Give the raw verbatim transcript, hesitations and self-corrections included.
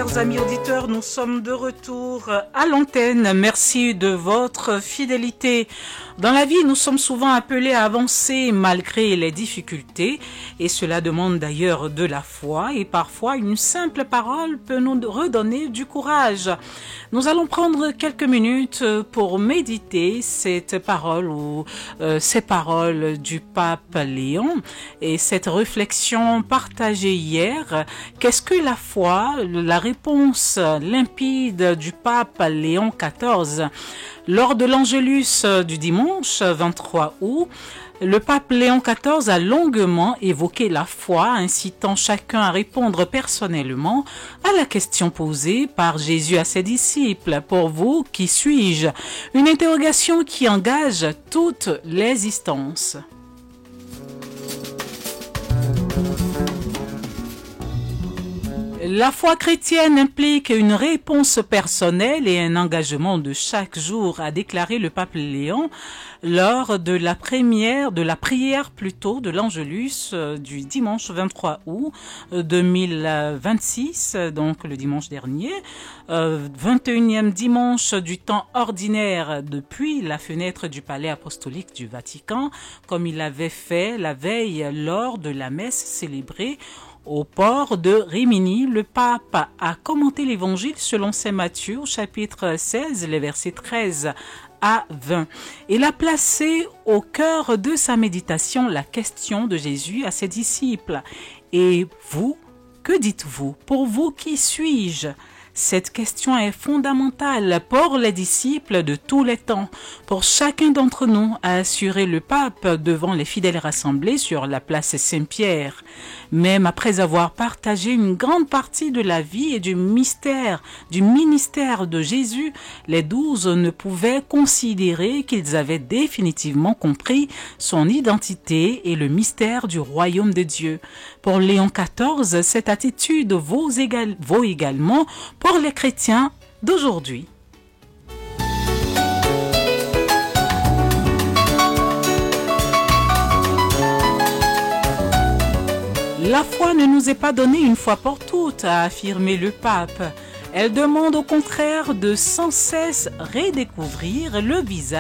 chers amis auditeurs, nous sommes de retour à l'antenne. Merci de votre fidélité. Dans la vie, nous sommes souvent appelés à avancer malgré les difficultés et cela demande d'ailleurs de la foi et parfois une simple parole peut nous redonner du courage. Nous allons prendre quelques minutes pour méditer cette parole ou euh, ces paroles du pape Léon et cette réflexion partagée hier. Qu'est-ce que la foi? La réponse limpide du pape Léon quatorze. Lors de l'Angélus du dimanche vingt-trois août, le pape Léon quatorze a longuement évoqué la foi, incitant chacun à répondre personnellement à la question posée par Jésus à ses disciples. Pour vous, qui suis-je? Une interrogation qui engage toute l'existence. La foi chrétienne implique une réponse personnelle et un engagement de chaque jour, a déclaré le pape Léon lors de la première, de la prière plutôt de l'Angélus du dimanche vingt-trois août deux mille vingt-six, donc le dimanche dernier, euh, vingt et unième dimanche du temps ordinaire depuis la fenêtre du palais apostolique du Vatican, comme il avait fait la veille lors de la messe célébrée au port de Rimini. Le pape a commenté l'évangile selon saint Matthieu au chapitre seize, les versets treize à vingt. Il a placé au cœur de sa méditation la question de Jésus à ses disciples. Et vous, que dites-vous? Pour vous, qui suis-je? Cette question est fondamentale pour les disciples de tous les temps. Pour chacun d'entre nous, a assuré le pape devant les fidèles rassemblés sur la place Saint-Pierre. Même après avoir partagé une grande partie de la vie et du mystère, du ministère de Jésus, les douze ne pouvaient considérer qu'ils avaient définitivement compris son identité et le mystère du royaume de Dieu. Pour Léon quatorze, cette attitude vaut, égal, vaut également pour les chrétiens d'aujourd'hui. La foi ne nous est pas donnée une fois pour toutes, a affirmé le pape. Elle demande au contraire de sans cesse redécouvrir le visage